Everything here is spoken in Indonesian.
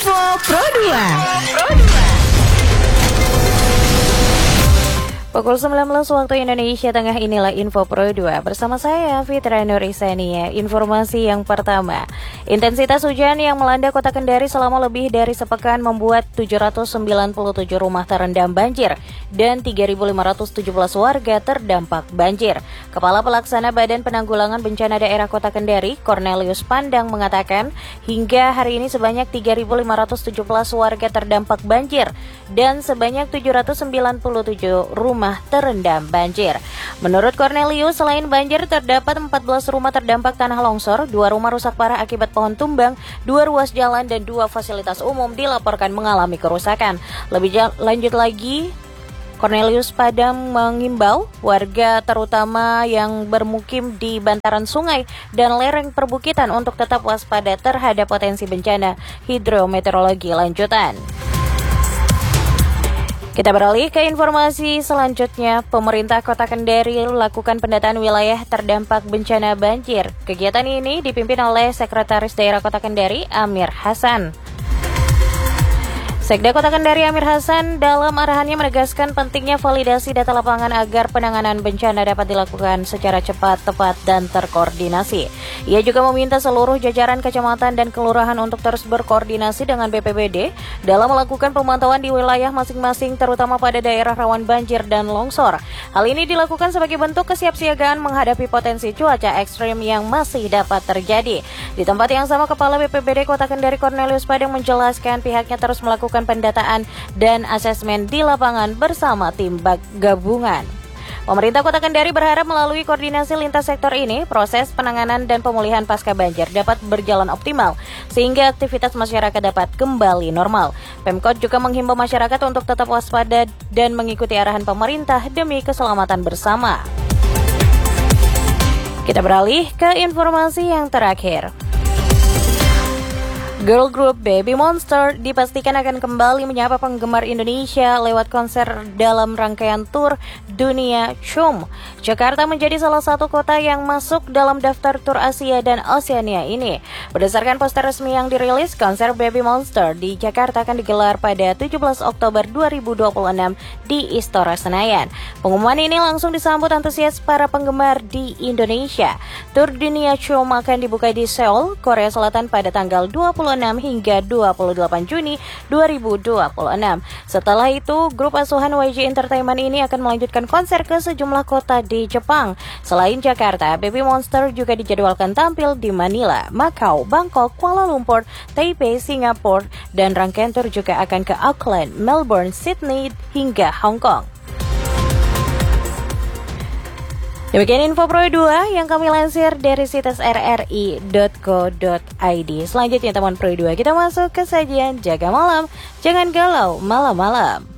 Info Pro 2. Pukul 19 waktu Indonesia Tengah, inilah Info Pro 2 bersama saya Fitra Nurisania. Informasi yang pertama, intensitas hujan yang melanda kota Kendari selama lebih dari sepekan membuat 797 rumah terendam banjir dan 3.517 warga terdampak banjir. Kepala Pelaksana Badan Penanggulangan Bencana Daerah Kota Kendari, Cornelius Pandang, mengatakan hingga hari ini sebanyak 3.517 warga terdampak banjir dan sebanyak 797 rumah terendam banjir. Menurut Cornelius, selain banjir terdapat 14 rumah terdampak tanah longsor, 2 rumah rusak parah akibat pohon tumbang, 2 ruas jalan dan 2 fasilitas umum dilaporkan mengalami kerusakan. Lebih lanjut lagi, Cornelius Padang mengimbau warga terutama yang bermukim di bantaran sungai dan lereng perbukitan untuk tetap waspada terhadap potensi bencana hidrometeorologi lanjutan. Kita beralih ke informasi selanjutnya. Pemerintah Kota Kendari lakukan pendataan wilayah terdampak bencana banjir. Kegiatan ini dipimpin oleh Sekretaris Daerah Kota Kendari, Amir Hasan. Sekda Kota Kendari Amir Hasan dalam arahannya menegaskan pentingnya validasi data lapangan agar penanganan bencana dapat dilakukan secara cepat, tepat, dan terkoordinasi. Ia juga meminta seluruh jajaran kecamatan dan kelurahan untuk terus berkoordinasi dengan BPBD dalam melakukan pemantauan di wilayah masing-masing, terutama pada daerah rawan banjir dan longsor. Hal ini dilakukan sebagai bentuk kesiapsiagaan menghadapi potensi cuaca ekstrim yang masih dapat terjadi. Di tempat yang sama, Kepala BPBD Kota Kendari Cornelius Padang menjelaskan pihaknya terus melakukan pendataan dan asesmen di lapangan bersama tim gabungan. Pemerintah Kota Kendari berharap melalui koordinasi lintas sektor ini, proses penanganan dan pemulihan pasca banjir dapat berjalan optimal, sehingga aktivitas masyarakat dapat kembali normal. Pemkot juga menghimbau masyarakat untuk tetap waspada dan mengikuti arahan pemerintah demi keselamatan bersama. Kita beralih ke informasi yang terakhir. Girl group Baby Monster dipastikan akan kembali menyapa penggemar Indonesia lewat konser dalam rangkaian tur Dunia Chum. Jakarta menjadi salah satu kota yang masuk dalam daftar tur Asia dan Oseania ini. Berdasarkan poster resmi yang dirilis, konser Baby Monster di Jakarta akan digelar pada 17 Oktober 2026 di Istora Senayan. Pengumuman ini langsung disambut antusias para penggemar di Indonesia. Tur Dunia Chum akan dibuka di Seoul, Korea Selatan pada tanggal 26 hingga 28 Juni 2026. Setelah itu, grup asuhan YG Entertainment ini akan melanjutkan konser ke sejumlah kota di Jepang. Selain Jakarta, Baby Monster juga dijadwalkan tampil di Manila, Macau, Bangkok, Kuala Lumpur, Taipei, Singapura, dan rangkaian tur juga akan ke Auckland, Melbourne, Sydney, hingga Hong Kong. Demikian Info Pro 2 yang kami lansir dari situs rri.co.id. Selanjutnya teman Pro 2, kita masuk ke sajian Jaga Malam. Jangan galau malam-malam.